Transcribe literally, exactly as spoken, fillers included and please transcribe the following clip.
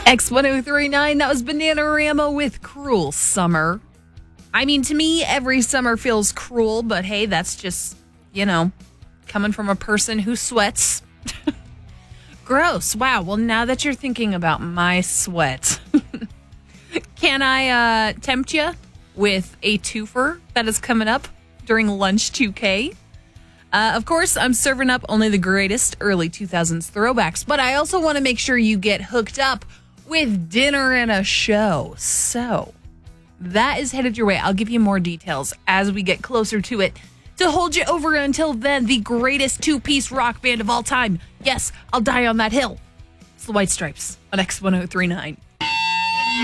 X ten thirty-nine, that was Bananarama with Cruel Summer. I mean, to me, every summer feels cruel, but hey, that's just, you know, coming from a person who sweats. Gross. Wow. Well, now that you're thinking about my sweat, can I uh, tempt you with a twofer that is coming up during Lunch two K? Uh, of course, I'm serving up only the greatest early two thousands throwbacks, but I also want to make sure you get hooked up with dinner and a show. So that is headed your way. I'll give you more details as we get closer to it. To hold you over until then, the greatest two-piece rock band of all time. Yes, I'll die on that hill. It's the White Stripes on X ten thirty-nine.